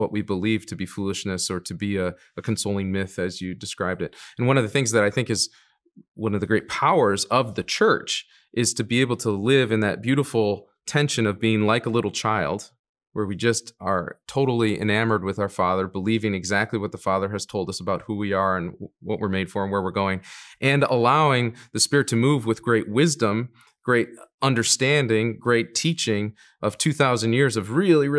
what we believe to be foolishness or to be a consoling myth, as you described it. And one of the things that I think is one of the great powers of the church is to be able to live in that beautiful tension of being like a little child, where we just are totally enamored with our Father, believing exactly what the Father has told us about who we are and what we're made for and where we're going, and allowing the Spirit to move with great wisdom, great understanding, great teaching of 2,000 years of really, really